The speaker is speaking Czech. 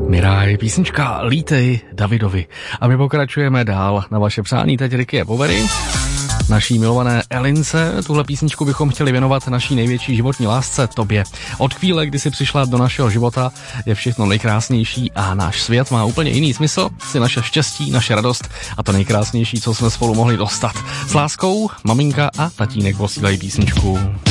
Miraj, písnička Lítej Davidovi. A my pokračujeme dál na vaše přání. Teď Ricky a Povery. Naší milované Elince. Tuhle písničku bychom chtěli věnovat naší největší životní lásce, tobě. Od chvíle, kdy jsi přišla do našeho života, je všechno nejkrásnější a náš svět má úplně jiný smysl. Jsi naše štěstí, naše radost a to nejkrásnější, co jsme spolu mohli dostat. S láskou maminka a tatínek posílají písničku.